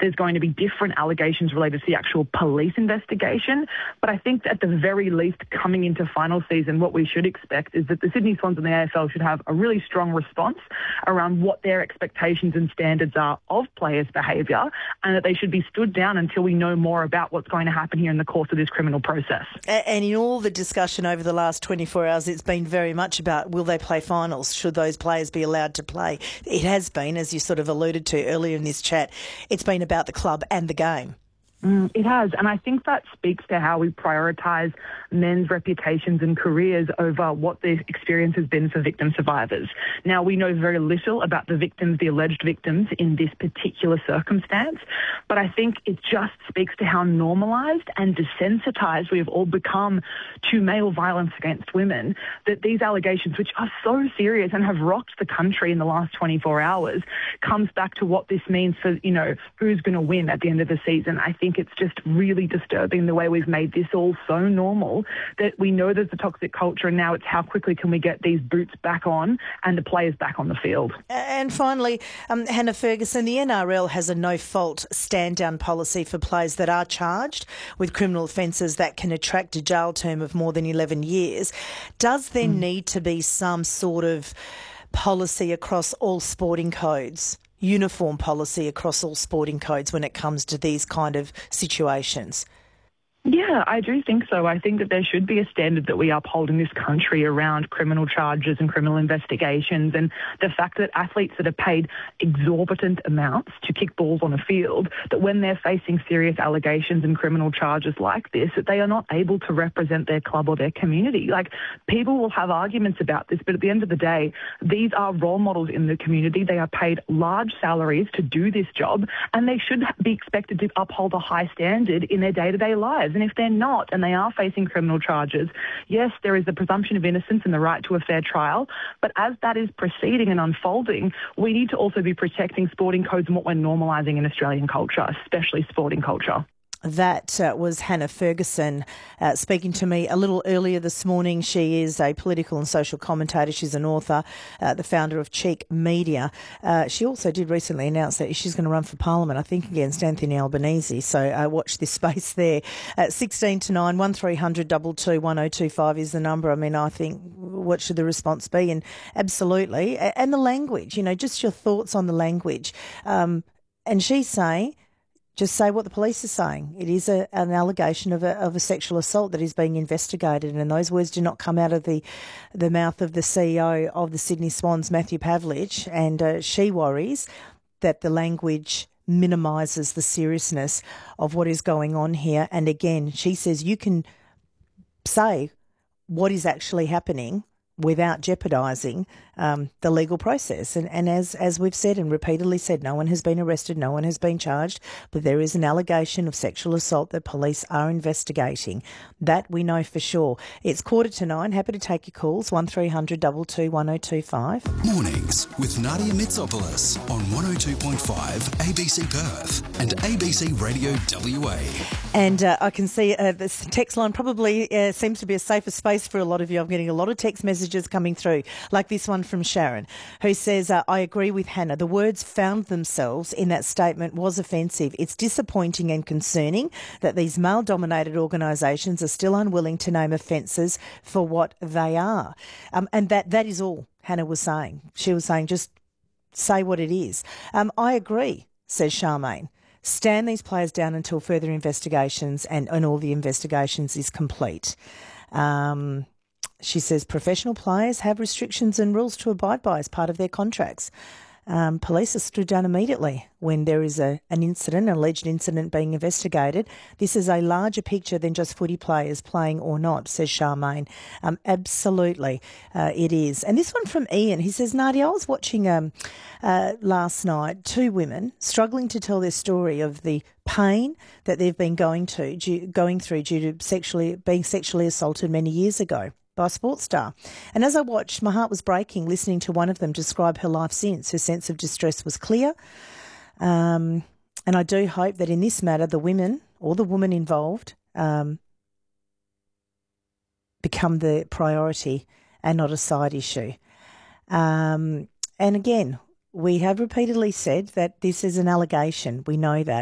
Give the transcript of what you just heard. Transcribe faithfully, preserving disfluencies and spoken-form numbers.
there's going to be different allegations related to the actual police investigation. But I think that at the very least, coming into final season, what we should expect is that the Sydney Swans and the A F L should have a really strong response around what their expectations and standards are of players' behaviour, and that they should be stood down until we know more about what's going to happen here in the course of this criminal process. And in all the discussion over the last twenty-four hours, it's been very much about will they play finals? Should those players be allowed to play? It has been, as you sort of alluded to earlier in this chat, it's been about the club and the game. Mm, it has, and I think that speaks to how we prioritise men's reputations and careers over what the experience has been for victim survivors. Now, we know very little about the victims, the alleged victims, in this particular circumstance, but I think it just speaks to how normalised and desensitised we have all become to male violence against women, that these allegations, which are so serious and have rocked the country in the last twenty-four hours, comes back to what this means for, you know, who's going to win at the end of the season. I think it's just really disturbing the way we've made this all so normal that we know there's a toxic culture, and now it's how quickly can we get these boots back on and the players back on the field. And finally, um, Hannah Ferguson, the N R L has a no-fault stand-down policy for players that are charged with criminal offences that can attract a jail term of more than eleven years. Does there mm. need to be some sort of policy across all sporting codes? Uniform policy across all sporting codes when it comes to these kind of situations? Yeah, I do think so. I think that there should be a standard that we uphold in this country around criminal charges and criminal investigations, and the fact that athletes that are paid exorbitant amounts to kick balls on a field, that when they're facing serious allegations and criminal charges like this, that they are not able to represent their club or their community. Like, people will have arguments about this, but at the end of the day, these are role models in the community. They are paid large salaries to do this job, and they should be expected to uphold a high standard in their day-to-day lives. And if they're not, and they are facing criminal charges, yes, there is the presumption of innocence and the right to a fair trial. But as that is proceeding and unfolding, we need to also be protecting sporting codes and what we're normalising in Australian culture, especially sporting culture. That uh, was Hannah Ferguson uh, speaking to me a little earlier this morning. She is a political and social commentator. She's an author, uh, the founder of Cheek Media. Uh, she also did recently announce that she's going to run for Parliament, I think against Anthony Albanese. So uh, watch this space there. At sixteen to nine, one three hundred two two one oh two five is the number. I mean, I think what should the response be? And absolutely. And the language, you know, just your thoughts on the language. Um, and she's saying, just say what the police are saying. It is a, an allegation of a, of a sexual assault that is being investigated, and those words do not come out of the the mouth of the C E O of the Sydney Swans, Matthew Pavlich, and uh, she worries that the language minimises the seriousness of what is going on here. And again, she says you can say what is actually happening without jeopardising um, the legal process. And, and as as we've said and repeatedly said, no one has been arrested, no one has been charged, but there is an allegation of sexual assault that police are investigating. That we know for sure. It's quarter to nine. Happy to take your calls, one three hundred two two one oh two five. Mornings with Nadia Mitsopoulos on one oh two point five A B C Perth and A B C Radio W A. And uh, I can see uh, this text line probably uh, seems to be a safer space for a lot of you. I'm getting a lot of text messages coming through, like this one from Sharon, who says, uh, I agree with Hannah. The words found themselves in that statement was offensive. It's disappointing and concerning that these male-dominated organisations are still unwilling to name offences for what they are. Um, and that that is all Hannah was saying. She was saying just say what it is. Um, I agree, says Charmaine. Stand these players down until further investigations and, and all the investigations is complete. Um, she says professional players have restrictions and rules to abide by as part of their contracts. Um, police are stood down immediately when there is a, an incident, an alleged incident being investigated. This is a larger picture than just footy players playing or not, says Charmaine. Um, absolutely, uh, it is. And this one from Ian, he says, Nadia, I was watching um, uh, last night two women struggling to tell their story of the pain that they've been going to due, going through due to sexually being sexually assaulted many years ago by a sports star. And as I watched, my heart was breaking listening to one of them describe her life since. Her sense of distress was clear. Um, and I do hope that in this matter, the women or the woman involved um, become the priority and not a side issue. Um, and again, we have repeatedly said that this is an allegation. We know that.